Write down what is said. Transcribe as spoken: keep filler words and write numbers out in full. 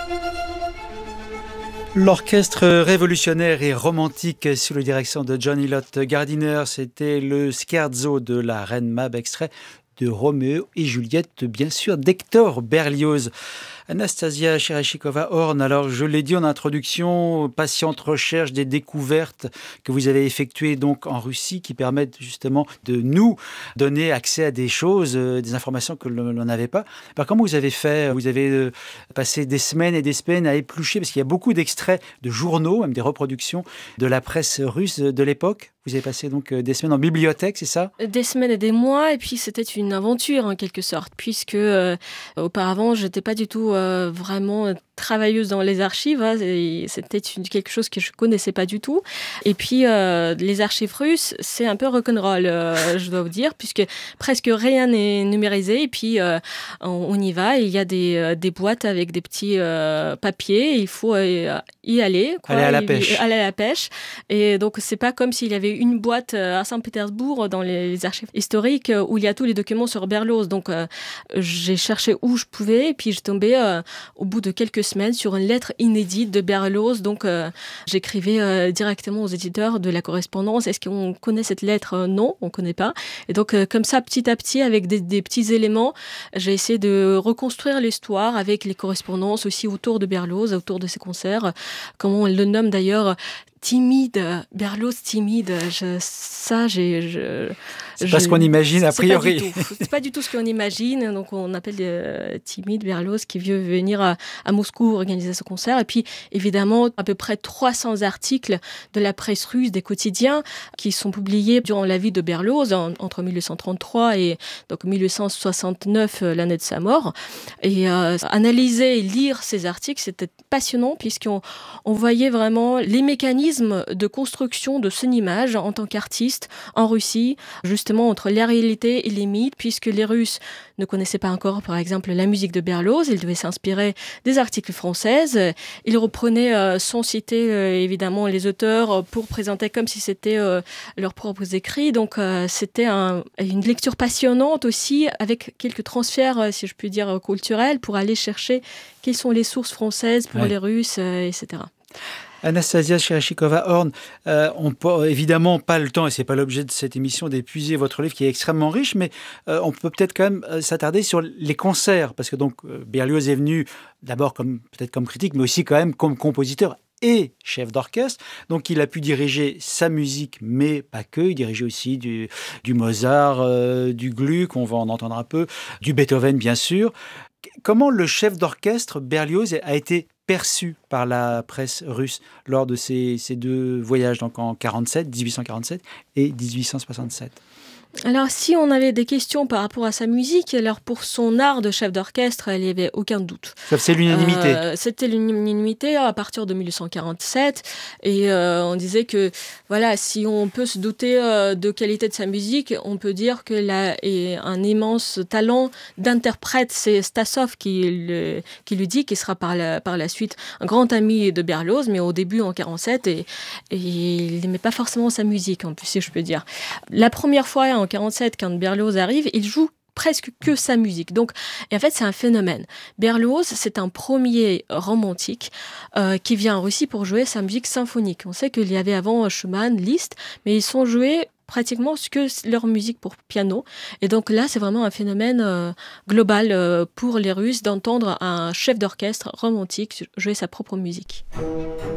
L'orchestre révolutionnaire et romantique sous la direction de John Elliott Gardiner, c'était le scherzo de la Reine Mab, extrait de Roméo et Juliette, bien sûr, d'Hector Berlioz. Anastasia Chereshikova-Horn, alors je l'ai dit en introduction, patiente recherche des découvertes que vous avez effectuées donc en Russie qui permettent justement de nous donner accès à des choses, euh, des informations que l'on n'avait pas. Alors, comment vous avez fait? Vous avez euh, passé des semaines et des semaines à éplucher, parce qu'il y a beaucoup d'extraits de journaux, même des reproductions de la presse russe de l'époque. Vous avez passé donc des semaines en bibliothèque, c'est ça? Des semaines et des mois, et puis c'était une aventure en quelque sorte, puisque euh, auparavant, je n'étais pas du tout euh, vraiment travailleuse dans les archives, hein, et c'était une, quelque chose que je connaissais pas du tout. Et puis, euh, les archives russes, c'est un peu rock'n'roll, euh, je dois vous dire, puisque presque rien n'est numérisé, et puis euh, on, on y va, et il y a des, euh, des boîtes avec des petits euh, papiers, et il faut euh, y aller. Quoi, aller à la pêche. Aller à la pêche. Et donc, c'est pas comme s'il y avait une boîte à Saint-Pétersbourg dans les, les archives historiques où il y a tous les documents sur Berlioz. Donc, euh, j'ai cherché où je pouvais, et puis je tombais euh, au bout de quelques semaines sur une lettre inédite de Berlioz. Donc, euh, j'écrivais euh, directement aux éditeurs de la correspondance. Est-ce qu'on connaît cette lettre? euh, Non, on ne connaît pas. Et donc, euh, comme ça, petit à petit, avec des, des petits éléments, j'ai essayé de reconstruire l'histoire avec les correspondances aussi autour de Berlioz, autour de ses concerts. Comment on le nomme d'ailleurs, timide, Berlioz timide, je, ça, j'ai... Je, c'est je, pas ce qu'on imagine, a priori. C'est pas du tout, c'est pas du tout ce qu'on imagine, donc on appelle euh, timide Berlioz qui veut venir à, à Moscou organiser ce concert. Et puis, évidemment, à peu près trois cents articles de la presse russe, des quotidiens, qui sont publiés durant la vie de Berlioz, en, entre mille huit cent trente-trois et donc mille huit cent soixante-neuf, l'année de sa mort. Et euh, analyser et lire ces articles, c'était passionnant, puisqu'on on voyait vraiment les mécanismes de construction de son image en tant qu'artiste en Russie, justement entre la réalité et les mythes, puisque les Russes ne connaissaient pas encore, par exemple, la musique de Berlioz. Ils devaient s'inspirer des articles français. Ils reprenaient, euh, sans citer euh, évidemment les auteurs, pour présenter comme si c'était euh, leurs propres écrits. Donc euh, c'était un, une lecture passionnante aussi, avec quelques transferts, euh, si je puis dire, culturels, pour aller chercher quelles sont les sources françaises pour ouais. les Russes, euh, et cetera. Anastasia Chereshikova-Horn, euh, on peut évidemment pas le temps, et c'est pas l'objet de cette émission, d'épuiser votre livre qui est extrêmement riche, mais euh, on peut peut-être quand même euh, s'attarder sur les concerts, parce que donc euh, Berlioz est venu d'abord comme peut-être comme critique, mais aussi quand même comme compositeur et chef d'orchestre. Donc il a pu diriger sa musique, mais pas que. Il dirigeait aussi du, du Mozart, euh, du Gluck, on va en entendre un peu, du Beethoven bien sûr. Comment le chef d'orchestre Berlioz a été perçu par la presse russe lors de ces, ces deux voyages, donc en quarante-sept, dix-huit cent quarante-sept et dix-huit cent soixante-sept? Alors, si on avait des questions par rapport à sa musique, alors pour son art de chef d'orchestre, il n'y avait aucun doute. C'est l'unanimité. Euh, c'était l'unanimité à partir de mille huit cent quarante-sept. Et euh, on disait que, voilà, si on peut se douter euh, de qualité de sa musique, on peut dire qu'il a un immense talent d'interprète. C'est Stasov qui, le, qui lui dit, qui sera par la, par la suite un grand ami de Berlioz, mais au début, en quarante-sept, et, et il n'aimait pas forcément sa musique, en plus, si je peux dire. La première fois, en quarante-sept, quand Berlioz arrive, il joue presque que sa musique. Donc, et en fait, c'est un phénomène. Berlioz, c'est un premier romantique euh, qui vient en Russie pour jouer sa musique symphonique. On sait qu'il y avait avant Schumann, Liszt, mais ils sont joués pratiquement que leur musique pour piano. Et donc là, c'est vraiment un phénomène euh, global euh, pour les Russes d'entendre un chef d'orchestre romantique jouer sa propre musique.